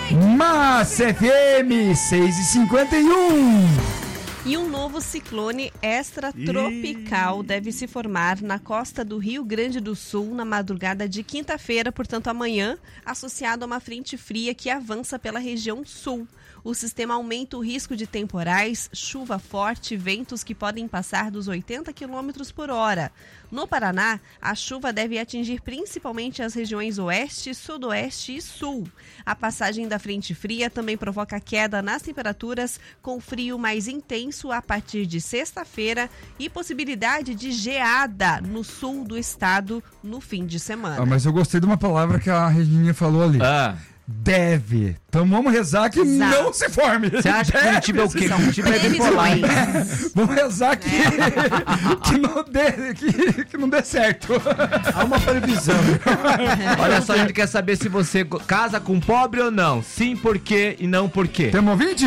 Massa FM 6h51. E um novo ciclone extratropical deve se formar na costa do Rio Grande do Sul na madrugada de quinta-feira, portanto amanhã, associado a uma frente fria que avança pela região sul. O sistema aumenta o risco de temporais, chuva forte e ventos que podem passar dos 80 km por hora. No Paraná, a chuva deve atingir principalmente as regiões oeste, sudoeste e sul. A passagem da frente fria também provoca queda nas temperaturas, com frio mais intenso a partir de sexta-feira e possibilidade de geada no sul do estado no fim de semana. Mas eu gostei de uma palavra que a Regininha falou ali. Deve. Então vamos rezar que não se forme. Você acha que Curitiba é o quê? Curitiba é bipolar. Vamos rezar que não dê certo. Há uma previsão. Olha só, a gente quer saber se você casa com pobre ou não. Sim, por quê e não por quê. Temos ouvinte?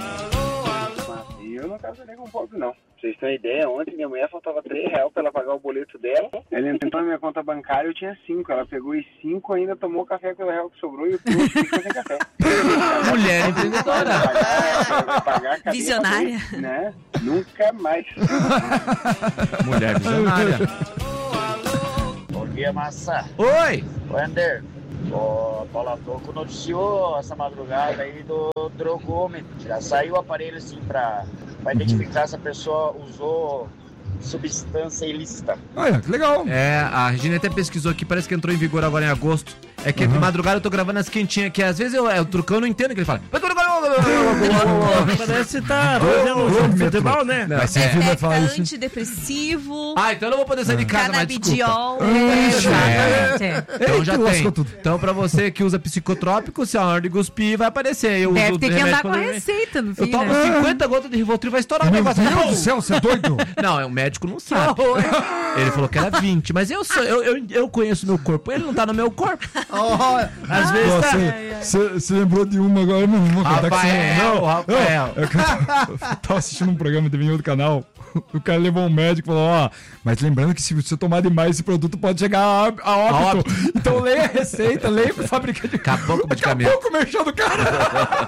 Eu não casaria com pobre, não. Vocês têm uma ideia, ontem minha mulher faltava R$3 pra ela pagar o boleto dela. Ela entrou na minha conta bancária e eu tinha 5. Ela pegou os 5 ainda tomou café com o R$1 que sobrou e o trouxe ficou sem café. Mulher empreendedora. Visionária. Né? Nunca mais. Mulher visionária. Bom dia, Massa. Oi. Wender, o Paula Toco noticiou essa madrugada aí do drogômetro. Já saiu o aparelho assim pra identificar se a pessoa usou substância ilícita. Olha, que legal. A Regina até pesquisou aqui, parece que entrou em vigor agora em agosto. É que de madrugada eu tô gravando as quentinhas aqui. Às vezes eu trucão, eu não entendo o que ele fala. Parece que tá fazendo um jogo de futebol, né? Mas você vai falar isso. Antidepressivo. Então eu não vou poder sair de casa, mas desculpa. Canabidiol. Então já tem. Então pra você que usa psicotrópico, se a hora de cuspir vai aparecer. Eu Deve uso ter que remédio andar com a quando receita no fim. eu tomo 50 gotas de Rivotril, vai estourar o Meu negócio. Deus do céu, você é doido? Não, o médico não sabe. Ele falou que era 20, mas eu conheço meu corpo. Ele não tá no meu corpo. Às vezes tá. Você lembrou de uma agora, eu não vou contar Rafael. Eu tava assistindo um programa de vinho do canal. O cara levou um médico e falou: mas lembrando que se você tomar demais esse produto pode chegar a óbito. Então leia a receita, leia o fabricante. Acabou com o medicamento. Acabou com o merchan do cara.